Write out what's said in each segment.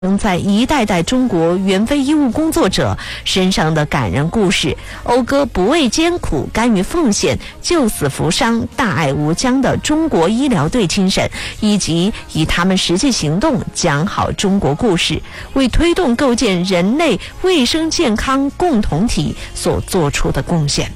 在一代代中国援非医务工作者身上的感人故事，讴歌不畏艰苦、甘于奉献、救死扶伤、大爱无疆的中国医疗队精神，以及以他们实际行动讲好中国故事，为推动构建人类卫生健康共同体所做出的贡献。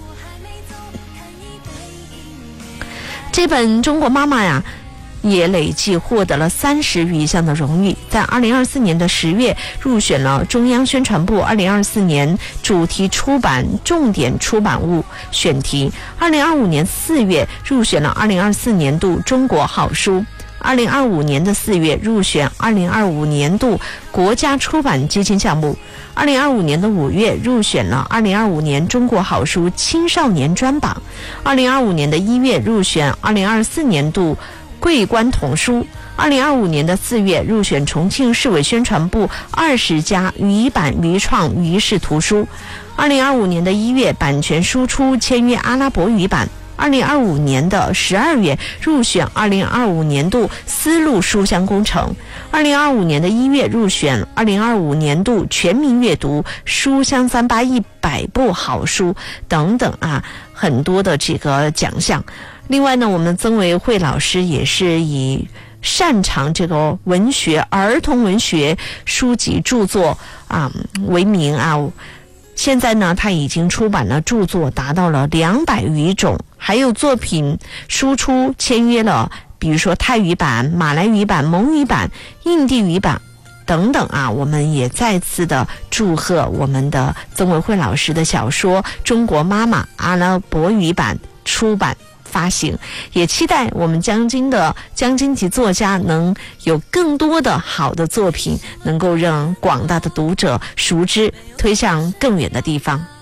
这本《中国妈妈》呀，也累计获得了30余项的荣誉，在2024年的10月入选了中央宣传部2024年主题出版重点出版物选题，2025年4月入选了2024年度中国好书，2025年的4月入选2025年度国家出版基金项目，2025年的5月入选了2025年中国好书青少年专榜，2025年的1月入选2024年度桂冠童书，2025年的4月入选重庆市委宣传部20家语版语创语式图书，2025年的1月版权输出签约阿拉伯语版，2025年的12月入选2025年度丝路书香工程，2025年的1月入选2025年度全民阅读书香38100部好书等等啊，很多的这个奖项。另外呢，我们曾维慧老师也是以擅长这个文学、儿童文学书籍著作为名啊。现在呢，他已经出版了著作达到了200余种，还有作品输出签约了，比如说泰语版、马来语版、蒙语版、印地语版等等啊。我们也再次的祝贺我们的曾维慧老师的小说《中国妈妈》阿拉伯语版出版发行，也期待我们江津籍作家能有更多的好的作品，能够让广大的读者熟知，推向更远的地方。